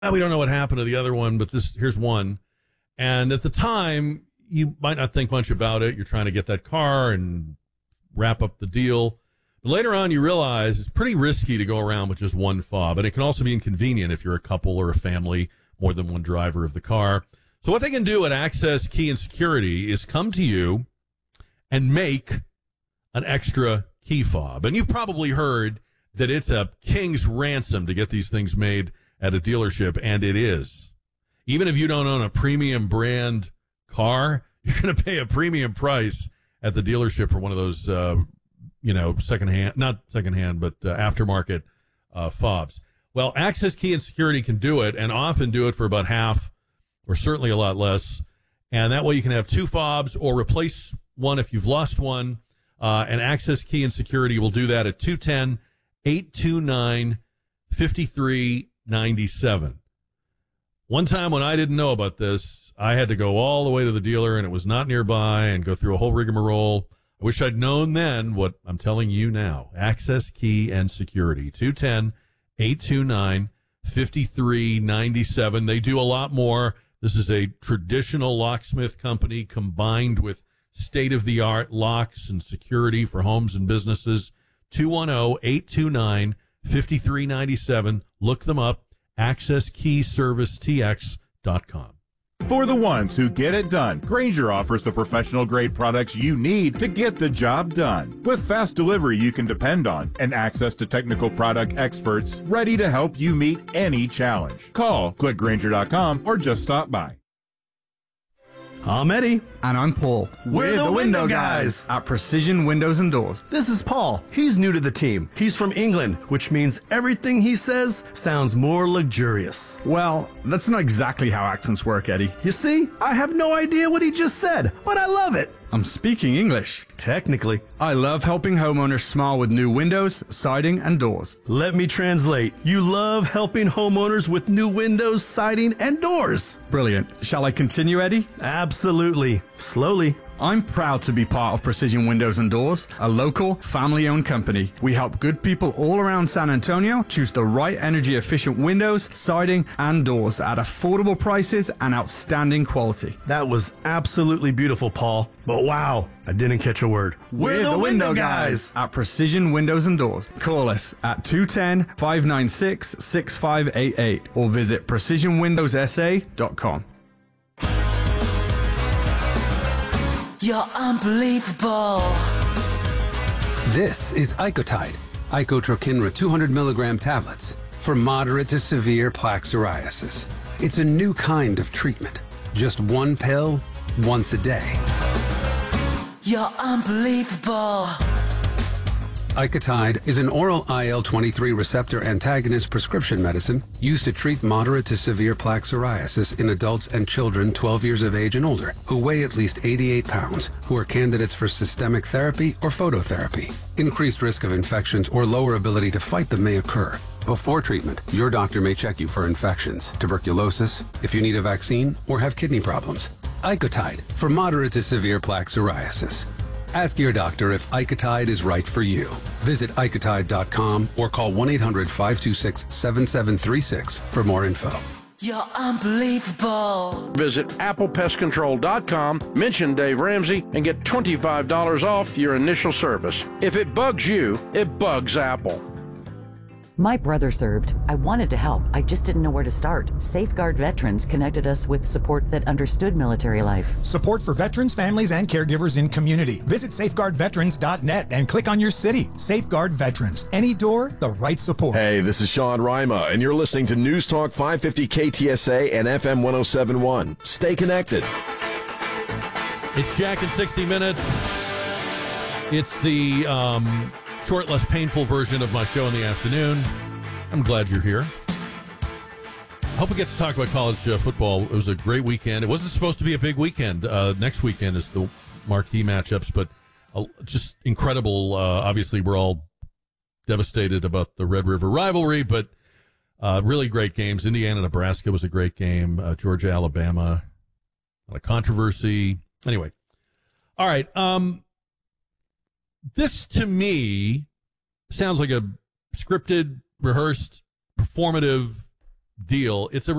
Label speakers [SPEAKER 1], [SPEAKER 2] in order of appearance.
[SPEAKER 1] We don't know what happened to the other one, but here's one. And at the time, you might not think much about it. You're trying to get that car and wrap up the deal. But later on, you realize it's pretty risky to go around with just one fob. And it can also be inconvenient if you're a couple or a family, more than one driver of the car. So what they can do at Access Key and Security is come to you and make an extra key fob. And you've probably heard that it's a king's ransom to get these things made at a dealership, and it is. Even if you don't own a premium brand car, you're going to pay a premium price at the dealership for one of those, aftermarket fobs. Well, Access Key and Security can do it, and often do it for about half or certainly a lot less. And that way you can have two fobs or replace one if you've lost one. And Access Key and Security will do that at 210-829-5397. One time when I didn't know about this, I had to go all the way to the dealer, and it was not nearby, and go through a whole rigmarole. I wish I'd known then what I'm telling you now. Access Key and Security, 210-829-5397. They do a lot more. This is a traditional locksmith company combined with state-of-the-art locks and security for homes and businesses. 210-829-5397. Look them up. AccessKeyServiceTX.com.
[SPEAKER 2] For the ones who get it done, Grainger offers the professional-grade products you need to get the job done. With fast delivery you can depend on and access to technical product experts ready to help you meet any challenge. Call, click Grainger.com, or just stop by.
[SPEAKER 3] I'm Eddie.
[SPEAKER 4] And I'm Paul.
[SPEAKER 3] We're the window guys
[SPEAKER 4] at Precision Windows and Doors.
[SPEAKER 3] This is Paul. He's new to the team. He's from England, which means everything he says sounds more luxurious.
[SPEAKER 4] Well, that's not exactly how accents work, Eddie.
[SPEAKER 3] You see, I have no idea what he just said, but I love it.
[SPEAKER 4] I'm speaking English.
[SPEAKER 3] Technically.
[SPEAKER 4] I love helping homeowners smile with new windows, siding, and doors.
[SPEAKER 3] Let me translate. You love helping homeowners with new windows, siding, and doors.
[SPEAKER 4] Brilliant. Shall I continue, Eddie?
[SPEAKER 3] Absolutely. Slowly.
[SPEAKER 4] I'm proud to be part of Precision Windows and Doors, a local, family-owned company. We help good people all around San Antonio choose the right energy-efficient windows, siding, and doors at affordable prices and outstanding quality.
[SPEAKER 3] That was absolutely beautiful, Paul. But wow, I didn't catch a word.
[SPEAKER 4] We're the window guys at Precision Windows and Doors. Call us at 210-596-6588 or visit precisionwindowsa.com.
[SPEAKER 5] You're unbelievable.
[SPEAKER 6] This is Icotide, Icotrokinra 200 milligram tablets for moderate to severe plaque psoriasis. It's a new kind of treatment. Just one pill, once a day.
[SPEAKER 5] You're unbelievable.
[SPEAKER 6] Icotide is an oral IL-23 receptor antagonist prescription medicine used to treat moderate to severe plaque psoriasis in adults and children 12 years of age and older who weigh at least 88 pounds, who are candidates for systemic therapy or phototherapy. Increased risk of infections or lower ability to fight them may occur. Before treatment, your doctor may check you for infections, tuberculosis, if you need a vaccine, or have kidney problems. Icotide for moderate to severe plaque psoriasis. Ask your doctor if Icotide is right for you. Visit Icotide.com or call 1-800-526-7736 for more info.
[SPEAKER 5] You're unbelievable.
[SPEAKER 7] Visit ApplePestControl.com, mention Dave Ramsey, and get $25 off your initial service. If it bugs you, it bugs Apple.
[SPEAKER 8] My brother served. I wanted to help. I just didn't know where to start. Safeguard Veterans connected us with support that understood military life.
[SPEAKER 9] Support for veterans, families, and caregivers in community. Visit safeguardveterans.net and click on your city. Safeguard Veterans. Any door, the right support.
[SPEAKER 10] Hey, this is Sean Rima, and you're listening to News Talk 550 KTSA and FM 1071. Stay connected.
[SPEAKER 1] It's Jack in 60 Minutes. It's the short, less painful version of my show in the afternoon. I'm glad you're here. I hope we get to talk about college football. It was a great weekend. It wasn't supposed to be a big weekend. Next weekend is the marquee matchups, but just incredible. Obviously, we're all devastated about the Red River rivalry, but really great games. Indiana, Nebraska was a great game. Georgia, Alabama, a lot of controversy. Anyway, all right. This, to me, sounds like a scripted, rehearsed, performative deal. It's a